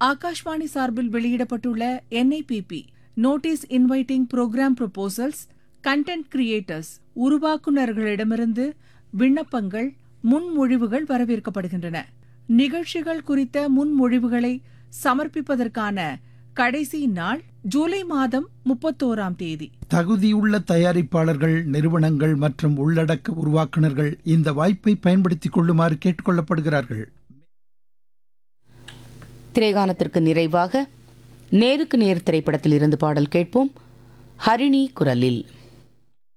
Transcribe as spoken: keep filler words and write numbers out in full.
ஆகாஷ்வாணி சார்பில் வெளியிடப்பட்டுள்ள NIPP notice inviting program proposals content creators உருவாக்குநர்களிடமிருந்து விண்ணப்பங்கள் முன்மொழிவுகள் வரவேற்கப்படுகின்றன. நிகழ்ச்சிகள் குறித்த முன்மொழிவுகளை சமர்ப்பிப்பதற்கான கடைசி நாள் ஜூலை மாதம் முப்பத்தோராம் தேதி. தகுதியுள்ள தயாரிப்பாளர்கள், நிறுவனங்கள் மற்றும் உள்ளடக்க உருவாக்குநர்கள் இந்த வாய்ப்பை பயன்படுத்திக் கொள்ளுமாறு கேட்டுக் கொள்ளப்படுகிறார்கள். திரைகானத்திற்கு நிறைவாக நேருக்கு நேர் திரைப்படத்தில் இருந்து பாடல் கேட்போம். ஹரிணி குரலில்.